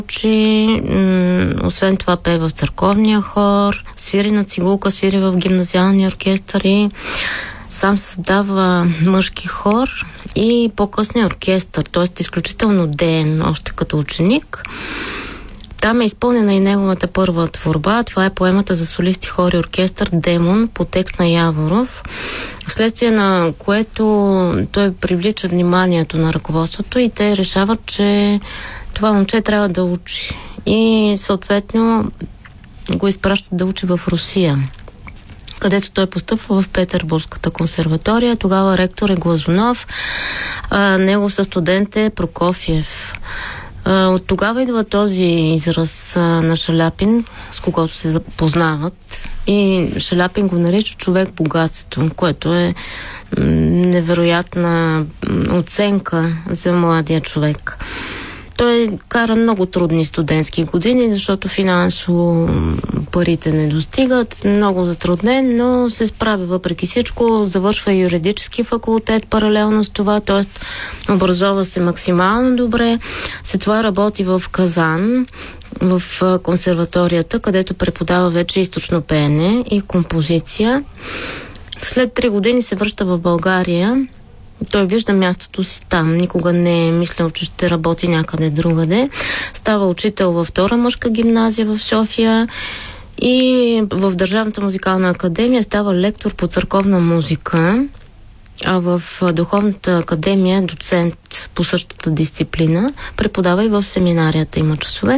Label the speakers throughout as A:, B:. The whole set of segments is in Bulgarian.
A: Освен това пее в църковния хор, свири на цигулка, свири в гимназиалния оркестър и сам създава мъжки хор и по-късния оркестър, т.е. изключително деен, още като ученик. Там е изпълнена и неговата първа творба. Това е поемата за солисти, хор и оркестър «Демон» по текст на Яворов, вследствие на което той привлича вниманието на ръководството и те решават, че това момче трябва да учи. И съответно го изпращат да учи в Русия, където той постъпва в Петербургската консерватория. Тогава ректор е Глазунов, негов състудент е Прокофиев. От тогава идва този израз на Шаляпин, с когото се запознават. И Шаляпин го нарича човек богатство, което е невероятна оценка за младия човек. Той кара много трудни студентски години, защото финансово парите не достигат, много затруднен, но се справя въпреки всичко, завършва юридически факултет паралелно с това, т.е. образова се максимално добре. След това работи в Казан, в консерваторията, където преподава вече източно пеене и композиция. След 3 години се връща в България. Той вижда мястото си там. Никога не е мислил, че ще работи някъде другаде. Става учител във втора мъжка гимназия в София и в Държавната музикална академия става лектор по църковна музика, а в Духовната академия е доцент по същата дисциплина. Преподава и в семинарията, има часове.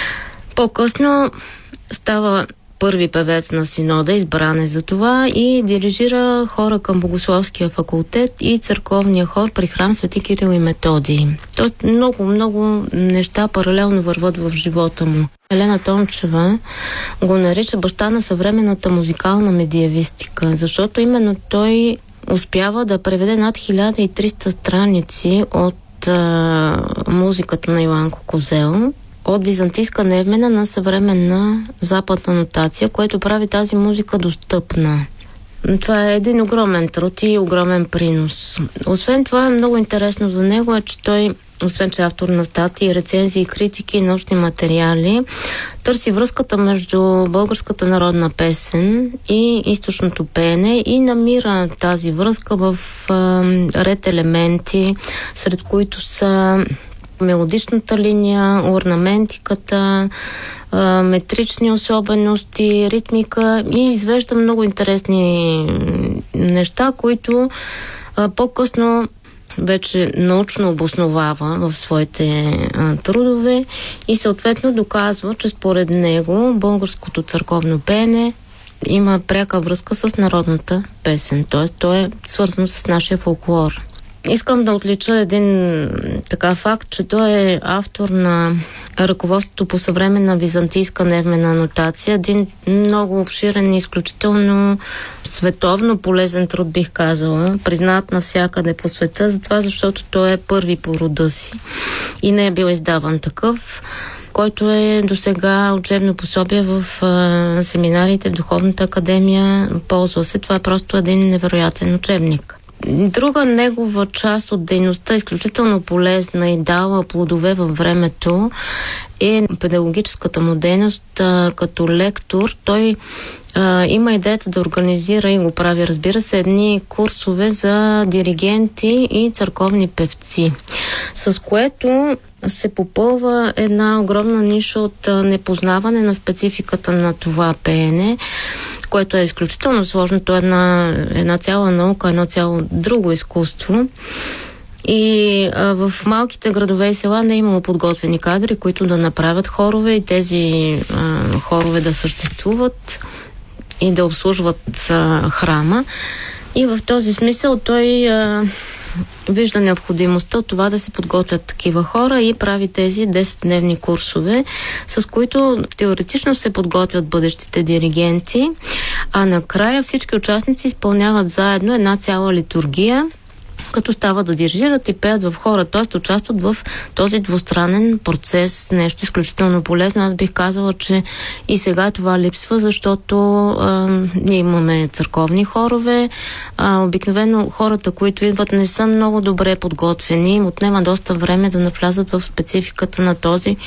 A: По-късно става първи певец на синода, избран е за това и дирижира хора към Богословския факултет и църковния хор при храм Свети Кирил и Методий. Тоест много неща паралелно върват в живота му. Елена Тончева го нарича баща на съвременната музикална медиевистика, защото именно той успява да преведе над 1300 страници от музиката на Йоанко Козел, от византийска невмена на съвременна западна нотация, което прави тази музика достъпна. Това е един огромен труд и огромен принос. Освен това, много интересно за него е, че той, освен че е автор на статии, рецензии, критики и научни материали, търси връзката между българската народна песен и източното пеене и намира тази връзка в ред елементи, сред които са мелодичната линия, орнаментиката, метрични особености, ритмика и извежда много интересни неща, които по-късно вече научно обосновава в своите трудове и съответно доказва, че според него българското църковно пеене има пряка връзка с народната песен, т.е. то е свързано с нашия фолклор. Искам да отлича един така факт, че той е автор на ръководството по съвременна византийска невмена нотация. Един много обширен и изключително световно полезен труд, бих казала, признат навсякъде по света, затова защото той е първи по рода си и не е бил издаван такъв, който е досега учебно пособие в семинарите в Духовната академия. Ползва се. Това е просто един невероятен учебник. Друга негова част от дейността, изключително полезна и дала плодове във времето, е педагогическата му дейност като лектор. Той има идеята да организира и го прави, разбира се, едни курсове за диригенти и църковни певци, с което се попълва една огромна ниша от непознаване на спецификата на това пеене, което е изключително сложно. То е една цяла наука, едно цяло друго изкуство. И в малките градове и села не е имало подготвени кадри, които да направят хорове и тези хорове да съществуват и да обслужват храма. И в този смисъл той вижда необходимостта от това да се подготвят такива хора и прави тези 10-дневни курсове, с които теоретично се подготвят бъдещите диригенти, а накрая всички участници изпълняват заедно една цяла литургия, като става да дирижират и пеят в хора, т.е. участват в този двустранен процес, нещо изключително полезно. Аз бих казала, че и сега това липсва, защото ние имаме църковни хорове. Обикновено хората, които идват, не са много добре подготвени, им отнема доста време да навлязат в спецификата на този